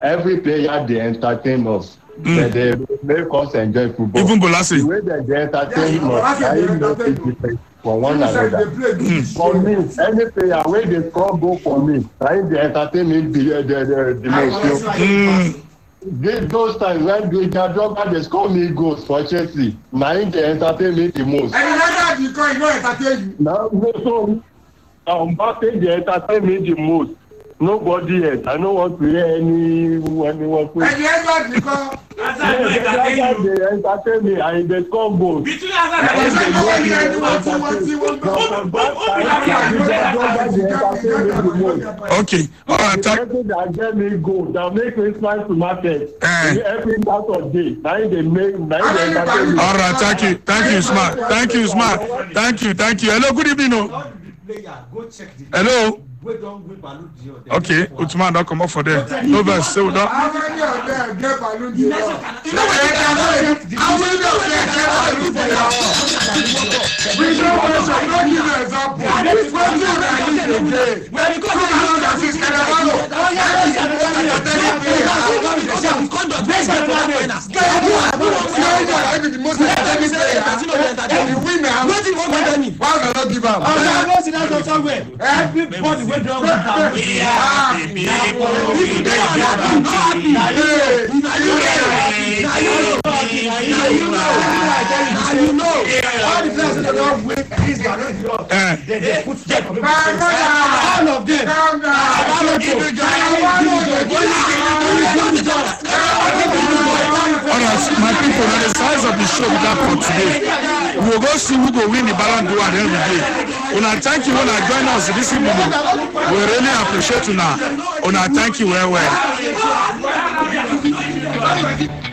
every player they entertain us. They make us enjoy football. Even Bolasi. The way they entertain us, I know it's different for one another. For me, any player where they score goal for me, I they entertain me the most. Those times when they score me goals for Chelsea, now they entertain me the most. And you don't entertain you. Now, so Mbappe they entertain me the most. Nobody else. I don't want to hear anyone play. And the because they entertain me and they score goals. between Okay. All right. That get me goals. That make me smile to market. Every part of day. Now they make. Entertain me. All right. Thank you. Thank you, Smart. Thank you, Smart. Thank you. Thank you. Hello. Good evening. Hello. Okay, Utman don't come up for there. No verse, so don't. How many of them get balloon? You know how many of them get balloon? We don't give an example. When you go to this Canavaro, everybody went down with my people, on the size of the show we got for today, we will go see who go win the Ballon d'Or at the end of the day. Una thank you when I join us this evening. We really appreciate you now. Una thank you well.